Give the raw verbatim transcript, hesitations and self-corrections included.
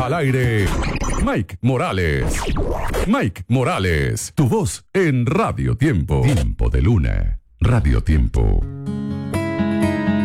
Al aire, Mike Morales. Mike Morales, tu voz en Radio Tiempo. Tiempo de Luna, Radio Tiempo.